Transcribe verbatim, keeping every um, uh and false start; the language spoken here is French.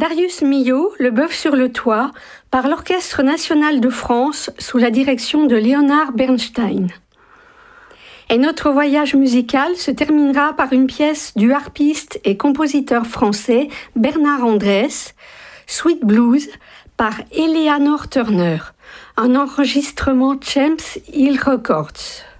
Darius Milhaud, Le Bœuf sur le toit, par l'Orchestre national de France sous la direction de Leonard Bernstein. Et notre voyage musical se terminera par une pièce du harpiste et compositeur français Bernard Andrès, Sweet Blues, par Eleanor Turner, un enregistrement James Hill Records.